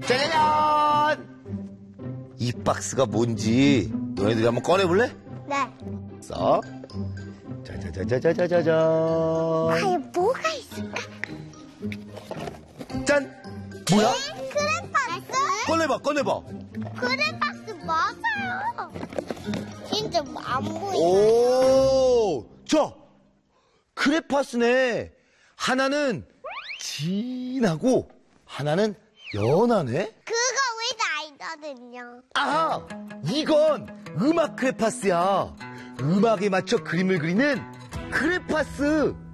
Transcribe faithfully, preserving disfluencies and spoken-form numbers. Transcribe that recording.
짜자잔! 이 박스가 뭔지 너희들이 한번 꺼내볼래? 네. 써. 짜자자자자자자잔. 과연 뭐가 있을까? 짠! 뭐야? 크레파스? 꺼내봐, 꺼내봐. 크레파스 맞아요. 진짜 안 보여. 오! 자! 크레파스네. 하나는 진하고 하나는 연하네? 그거 왜 나이거든요. 아하! 이건 음악 크레파스야. 음악에 맞춰 그림을 그리는 크레파스.